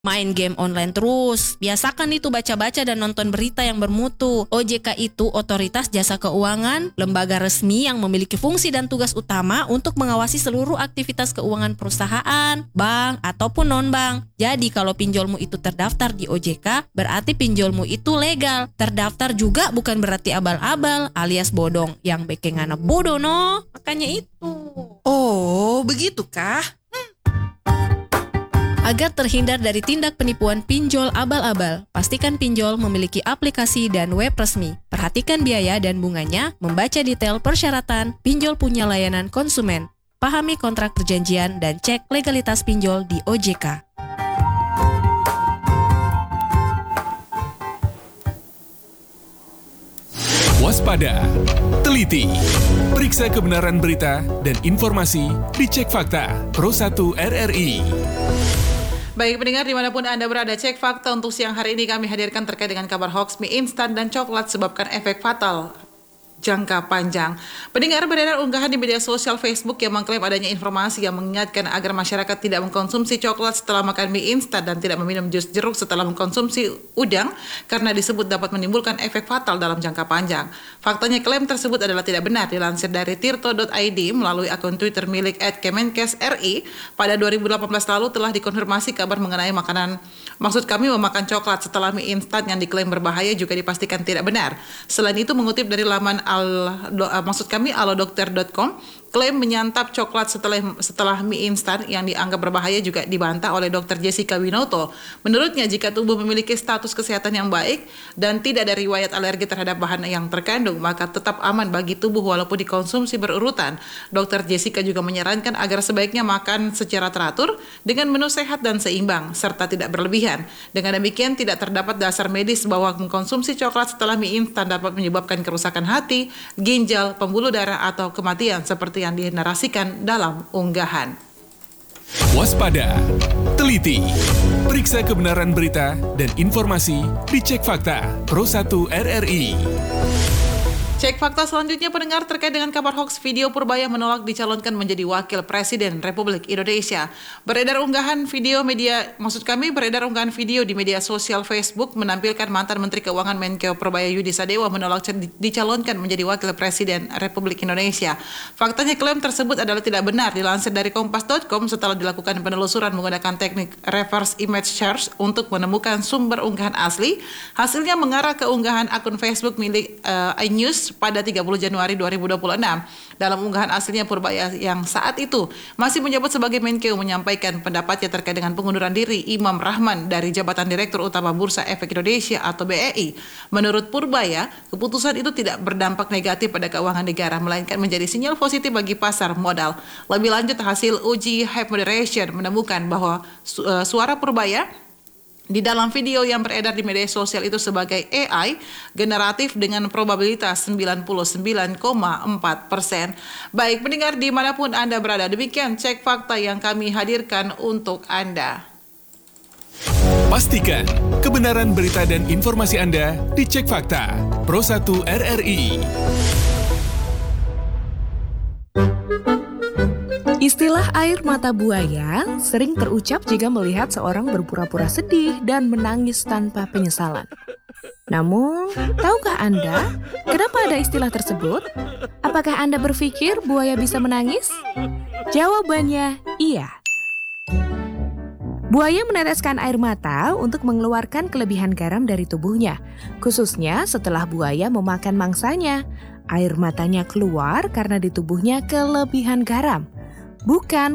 main game online terus. Biasakan itu baca-baca dan nonton berita yang bermutu. OJK itu otoritas jasa keuangan, lembaga resmi yang memiliki fungsi dan tugas utama untuk mengawasi seluruh aktivitas keuangan perusahaan, bank, ataupun non-bank. Jadi kalau pinjolmu itu terdaftar di OJK, berarti pinjolmu itu legal. Terdaftar juga bukan berarti abal-abal alias bodong. Yang bekengana bodoh no, makanya itu. Oh, begitukah? Agar terhindar dari tindak penipuan pinjol abal-abal, pastikan pinjol memiliki aplikasi dan web resmi. Perhatikan biaya dan bunganya, membaca detail persyaratan, pinjol punya layanan konsumen. Pahami kontrak perjanjian dan cek legalitas pinjol di OJK. Waspada, teliti, periksa kebenaran berita dan informasi, dicek fakta, Pro1 RRI. Baik pendengar dimanapun Anda berada, cek fakta untuk siang hari ini kami hadirkan terkait dengan kabar hoax mie instan dan coklat sebabkan efek fatal jangka panjang. Pendengar, beredar unggahan di media sosial Facebook yang mengklaim adanya informasi yang mengingatkan agar masyarakat tidak mengkonsumsi coklat setelah makan mie instan dan tidak meminum jus jeruk setelah mengkonsumsi udang karena disebut dapat menimbulkan efek fatal dalam jangka panjang. Faktanya klaim tersebut adalah tidak benar. Dilansir dari tirto.id melalui akun Twitter milik @kemenkes.ri, pada 2018 lalu telah dikonfirmasi kabar mengenai makanan, maksud kami memakan coklat setelah mie instan yang diklaim berbahaya juga dipastikan tidak benar. Selain itu, mengutip dari laman alodokter.com, klaim menyantap coklat setelah mie instan yang dianggap berbahaya juga dibantah oleh Dr. Jessica Winoto. Menurutnya, jika tubuh memiliki status kesehatan yang baik dan tidak ada riwayat alergi terhadap bahan yang terkandung, maka tetap aman bagi tubuh walaupun dikonsumsi berurutan. Dr. Jessica juga menyarankan agar sebaiknya makan secara teratur dengan menu sehat dan seimbang, serta tidak berlebihan. Dengan demikian, tidak terdapat dasar medis bahwa mengkonsumsi coklat setelah mie instan dapat menyebabkan kerusakan hati, ginjal, pembuluh darah, atau kematian seperti yang dinarasikan dalam unggahan. Waspada, teliti, periksa kebenaran berita dan informasi, dicek fakta, Pro1 RRI. Cek fakta selanjutnya pendengar terkait dengan kabar hoax video Purbaya menolak dicalonkan menjadi Wakil Presiden Republik Indonesia. Beredar unggahan video di media sosial Facebook menampilkan mantan Menteri Keuangan Menkeu Purbaya Yudi Sadewa menolak dicalonkan menjadi Wakil Presiden Republik Indonesia. Faktanya klaim tersebut adalah tidak benar. Dilansir dari kompas.com, setelah dilakukan penelusuran menggunakan teknik reverse image search untuk menemukan sumber unggahan asli, hasilnya mengarah ke unggahan akun Facebook milik iNews pada 30 Januari 2026. Dalam unggahan aslinya, Purbaya yang saat itu masih menjabat sebagai Menkeu menyampaikan pendapatnya terkait dengan pengunduran diri Imam Rahman dari jabatan Direktur Utama Bursa Efek Indonesia atau BEI. Menurut Purbaya, keputusan itu tidak berdampak negatif pada keuangan negara, melainkan menjadi sinyal positif bagi pasar modal. Lebih lanjut, hasil uji hype moderation menemukan bahwa suara Purbaya di dalam video yang beredar di media sosial itu sebagai AI generatif dengan probabilitas 99,4%. Baik pendengar dimanapun Anda berada, demikian cek fakta yang kami hadirkan untuk Anda. Pastikan kebenaran berita dan informasi Anda dicek fakta, Pro1 RRI. Istilah air mata buaya sering terucap jika melihat seorang berpura-pura sedih dan menangis tanpa penyesalan. Namun, tahukah Anda kenapa ada istilah tersebut? Apakah Anda berpikir buaya bisa menangis? Jawabannya iya. Buaya meneteskan air mata untuk mengeluarkan kelebihan garam dari tubuhnya, khususnya setelah buaya memakan mangsanya. Air matanya keluar karena di tubuhnya kelebihan garam, bukan